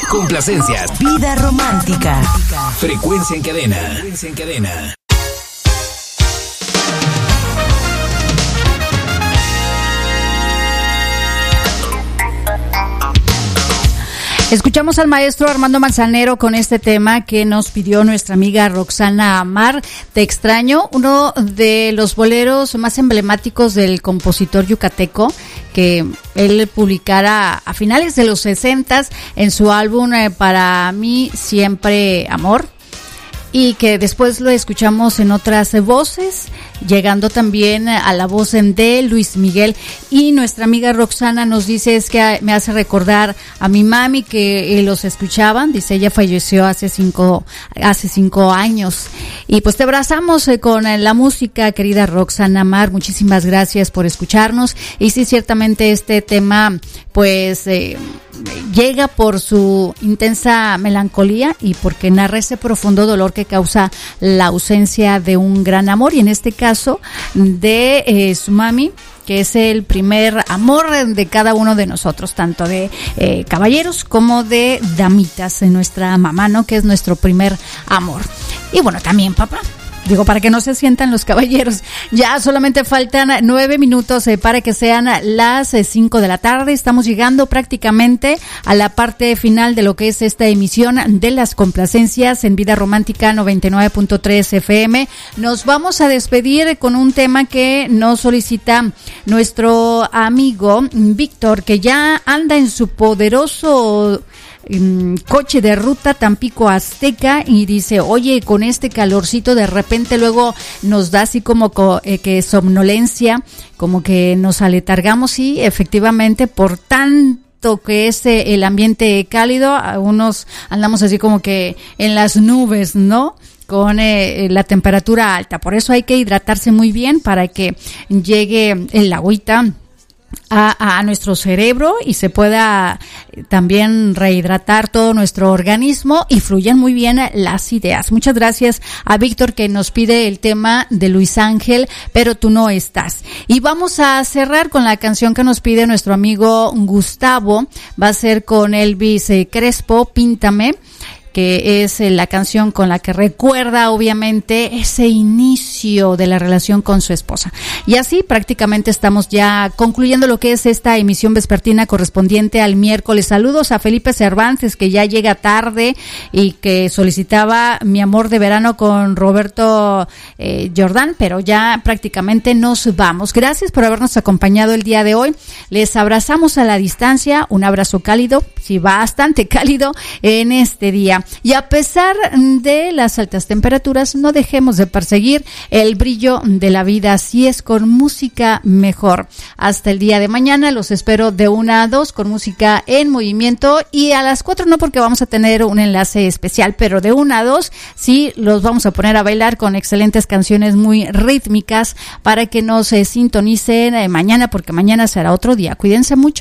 Complacencias. Vida romántica. Frecuencia en cadena. Frecuencia en cadena. Escuchamos al maestro Armando Manzanero con este tema que nos pidió nuestra amiga Roxana Amar, Te extraño, uno de los boleros más emblemáticos del compositor yucateco, que él publicara a finales de los 60s en su álbum Para mí siempre amor, y que después lo escuchamos en otras voces, llegando también a la voz de Luis Miguel. Y nuestra amiga Roxana nos dice, es que me hace recordar a mi mami que los escuchaban. Dice, ella falleció hace 5 años. Y pues te abrazamos con la música, querida Roxana Mar. Muchísimas gracias por escucharnos. Y sí, ciertamente este tema pues llega por su intensa melancolía y porque narra ese profundo dolor que causa la ausencia de un gran amor, y en este caso de su mami, que es el primer amor de cada uno de nosotros, tanto de caballeros como de damitas, de nuestra mamá, ¿no? Que es nuestro primer amor. Y bueno, también papá. Digo, para que no se sientan los caballeros. Ya solamente faltan 9 minutos para que sean las 5 de la tarde. Estamos llegando prácticamente a la parte final de lo que es esta emisión de las complacencias en Vida Romántica 99.3 FM. Nos vamos a despedir con un tema que nos solicita nuestro amigo Víctor, que ya anda en su poderoso coche de ruta Tampico Azteca, y dice, oye, con este calorcito de repente luego nos da así como que somnolencia, como que nos aletargamos, y efectivamente por tanto que es el ambiente cálido, algunos andamos así como que en las nubes, ¿no? Con la temperatura alta. Por eso hay que hidratarse muy bien para que llegue el agüita a nuestro cerebro y se pueda también rehidratar todo nuestro organismo y fluyan muy bien las ideas. Muchas gracias a Víctor, que nos pide el tema de Luis Ángel, Pero tú no estás. Y vamos a cerrar con la canción que nos pide nuestro amigo Gustavo. Va a ser con Elvis Crespo, Píntame, que es la canción con la que recuerda obviamente ese inicio de la relación con su esposa. Y así prácticamente estamos ya concluyendo lo que es esta emisión vespertina correspondiente al miércoles. Saludos a Felipe Cervantes, que ya llega tarde y que solicitaba Mi amor de verano con Roberto Jordán, pero ya prácticamente nos vamos. Gracias por habernos acompañado el día de hoy. Les abrazamos a la distancia, un abrazo cálido, sí, bastante cálido en este día. Y a pesar de las altas temperaturas, no dejemos de perseguir el brillo de la vida. Así es, con música mejor. Hasta el día de mañana los espero de 1 a 2 con música en movimiento, y a las 4 no, porque vamos a tener un enlace especial, pero de 1 a 2 sí los vamos a poner a bailar con excelentes canciones muy rítmicas para que nos sintonicen mañana, porque mañana será otro día. Cuídense mucho.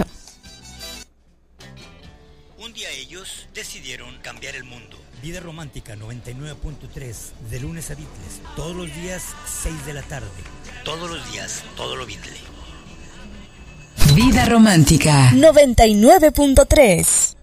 Un día ellos decidieron cambiar el mundo. Vida Romántica 99.3, de lunes a viernes, todos los días 6 de la tarde. Todos los días, todo lo Beatle. Vida Romántica 99.3.